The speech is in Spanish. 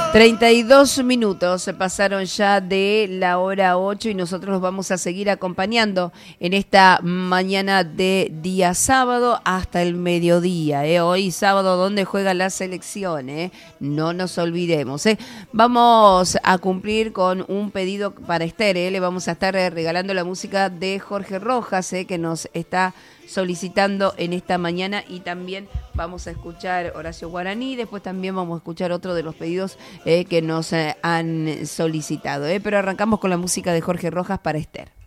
32 minutos se pasaron ya de la hora 8 y nosotros los vamos a seguir acompañando en esta mañana de día sábado hasta el mediodía. Hoy sábado donde juega la selección, no nos olvidemos. Vamos a cumplir con un pedido para Esther. Le vamos a estar regalando la música de Jorge Rojas, que nos está solicitando en esta mañana, y también vamos a escuchar Horacio Guaraní, después también vamos a escuchar otro de los pedidos que nos han solicitado, pero arrancamos con la música de Jorge Rojas para Esther.